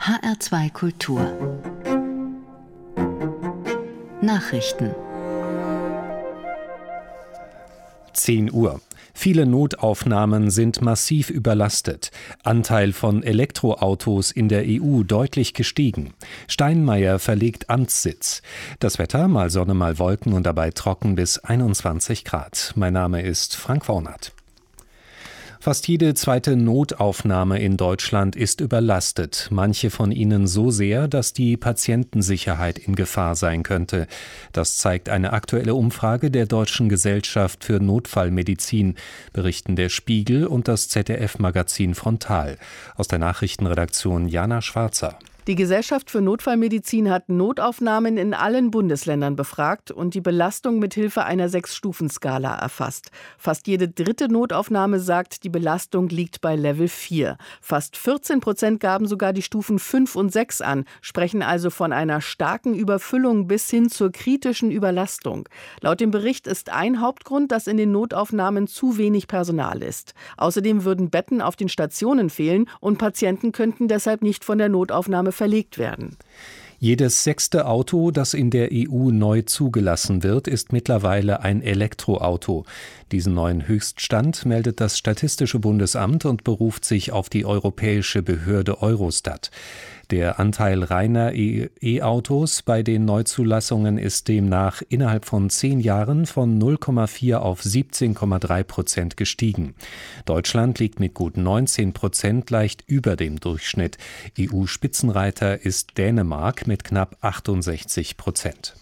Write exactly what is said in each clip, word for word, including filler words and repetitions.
H R zwei Kultur Nachrichten. zehn Uhr. Viele Notaufnahmen sind massiv überlastet. Anteil von Elektroautos in der E U deutlich gestiegen. Steinmeier verlegt Amtssitz. Das Wetter, mal Sonne, mal Wolken und dabei trocken bis einundzwanzig Grad. Mein Name ist Frank Wornert. Fast jede zweite Notaufnahme in Deutschland ist überlastet, manche von ihnen so sehr, dass die Patientensicherheit in Gefahr sein könnte. Das zeigt eine aktuelle Umfrage der Deutschen Gesellschaft für Notfallmedizin, berichten der Spiegel und das Z D F-Magazin Frontal. Aus der Nachrichtenredaktion Jana Schwarzer. Die Gesellschaft für Notfallmedizin hat Notaufnahmen in allen Bundesländern befragt und die Belastung mit Hilfe einer Sechs-Stufen-Skala erfasst. Fast jede dritte Notaufnahme sagt, die Belastung liegt bei Level vier. Fast vierzehn Prozent gaben sogar die Stufen fünf und sechs an, sprechen also von einer starken Überfüllung bis hin zur kritischen Überlastung. Laut dem Bericht ist ein Hauptgrund, dass in den Notaufnahmen zu wenig Personal ist. Außerdem würden Betten auf den Stationen fehlen und Patienten könnten deshalb nicht von der Notaufnahme verlegt werden. Jedes sechste Auto, das in der E U neu zugelassen wird, ist mittlerweile ein Elektroauto. Diesen neuen Höchststand meldet das Statistische Bundesamt und beruft sich auf die europäische Behörde Eurostat. Der Anteil reiner E-Autos bei den Neuzulassungen ist demnach innerhalb von zehn Jahren von null Komma vier auf siebzehn Komma drei Prozent gestiegen. Deutschland liegt mit gut neunzehn Prozent leicht über dem Durchschnitt. E U-Spitzenreiter ist Dänemark mit knapp achtundsechzig Prozent.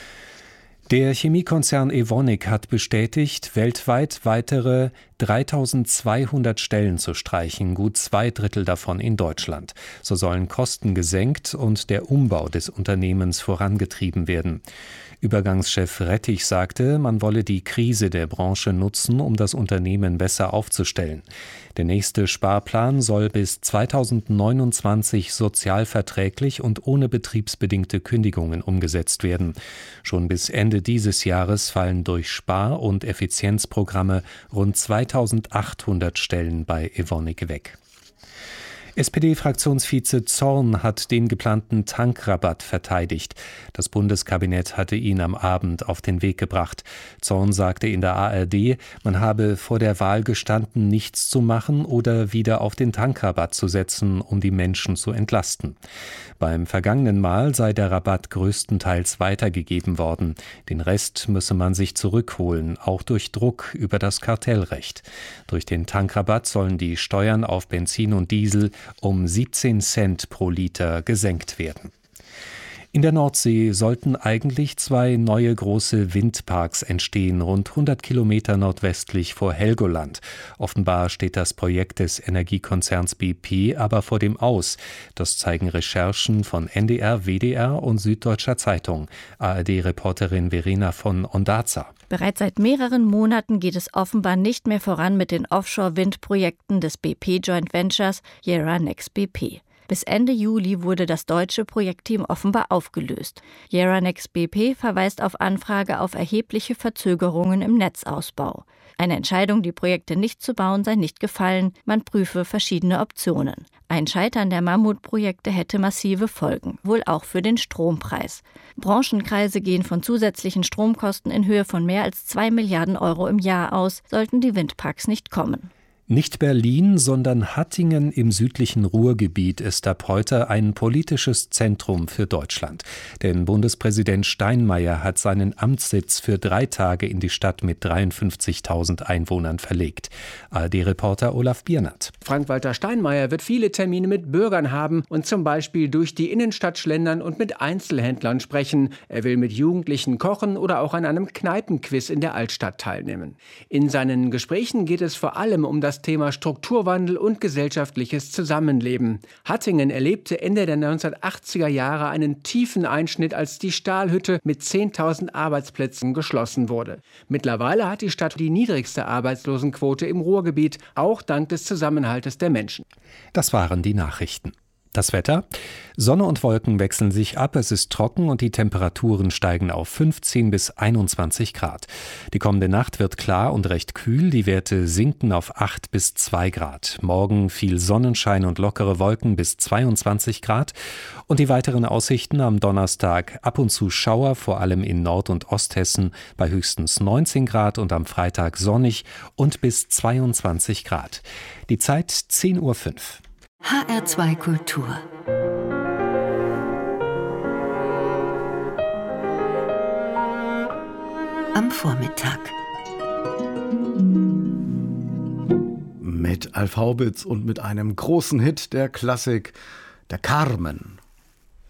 Der Chemiekonzern Evonik hat bestätigt, weltweit weitere dreitausendzweihundert Stellen zu streichen, gut zwei Drittel davon in Deutschland. So sollen Kosten gesenkt und der Umbau des Unternehmens vorangetrieben werden. Übergangschef Rettich sagte, man wolle die Krise der Branche nutzen, um das Unternehmen besser aufzustellen. Der nächste Sparplan soll bis zweitausendneunundzwanzig sozialverträglich und ohne betriebsbedingte Kündigungen umgesetzt werden. Schon bis Ende dieses Jahres fallen durch Spar- und Effizienzprogramme rund zweitausendachthundert Stellen bei Evonik weg. S P D-Fraktionsvize Zorn hat den geplanten Tankrabatt verteidigt. Das Bundeskabinett hatte ihn am Abend auf den Weg gebracht. Zorn sagte in der A R D, man habe vor der Wahl gestanden, nichts zu machen oder wieder auf den Tankrabatt zu setzen, um die Menschen zu entlasten. Beim vergangenen Mal sei der Rabatt größtenteils weitergegeben worden. Den Rest müsse man sich zurückholen, auch durch Druck über das Kartellrecht. Durch den Tankrabatt sollen die Steuern auf Benzin und Diesel um siebzehn Cent pro Liter gesenkt werden. In der Nordsee sollten eigentlich zwei neue große Windparks entstehen, rund hundert Kilometer nordwestlich vor Helgoland. Offenbar steht das Projekt des Energiekonzerns B P aber vor dem Aus. Das zeigen Recherchen von N D R, W D R und Süddeutscher Zeitung. A R D-Reporterin Verena von Ondarza. Bereits seit mehreren Monaten geht es offenbar nicht mehr voran mit den Offshore-Windprojekten des B P Joint Ventures Yarra Next B P. Bis Ende Juli wurde das deutsche Projektteam offenbar aufgelöst. Yarra Next B P verweist auf Anfrage auf erhebliche Verzögerungen im Netzausbau. Eine Entscheidung, die Projekte nicht zu bauen, sei nicht gefallen. Man prüfe verschiedene Optionen. Ein Scheitern der Mammutprojekte hätte massive Folgen, wohl auch für den Strompreis. Branchenkreise gehen von zusätzlichen Stromkosten in Höhe von mehr als zwei Milliarden Euro im Jahr aus, sollten die Windparks nicht kommen. Nicht Berlin, sondern Hattingen im südlichen Ruhrgebiet ist ab heute ein politisches Zentrum für Deutschland. Denn Bundespräsident Steinmeier hat seinen Amtssitz für drei Tage in die Stadt mit dreiundfünfzigtausend Einwohnern verlegt. A R D-Reporter Olaf Biernert. Frank-Walter Steinmeier wird viele Termine mit Bürgern haben und zum Beispiel durch die Innenstadt schlendern und mit Einzelhändlern sprechen. Er will mit Jugendlichen kochen oder auch an einem Kneipenquiz in der Altstadt teilnehmen. In seinen Gesprächen geht es vor allem um das Thema Strukturwandel und gesellschaftliches Zusammenleben. Hattingen erlebte Ende der neunzehnhundertachtziger Jahre einen tiefen Einschnitt, als die Stahlhütte mit zehntausend Arbeitsplätzen geschlossen wurde. Mittlerweile hat die Stadt die niedrigste Arbeitslosenquote im Ruhrgebiet, auch dank des Zusammenhaltes der Menschen. Das waren die Nachrichten. Das Wetter? Sonne und Wolken wechseln sich ab, es ist trocken und die Temperaturen steigen auf fünfzehn bis einundzwanzig Grad. Die kommende Nacht wird klar und recht kühl, die Werte sinken auf acht bis zwei Grad. Morgen viel Sonnenschein und lockere Wolken bis zweiundzwanzig Grad. Und die weiteren Aussichten: am Donnerstag ab und zu Schauer, vor allem in Nord- und Osthessen bei höchstens neunzehn Grad und am Freitag sonnig und bis zweiundzwanzig Grad. Die Zeit zehn Uhr fünf. H R zwei Kultur. Am Vormittag. Mit Alf Haubitz und mit einem großen Hit der Klassik, der Carmen.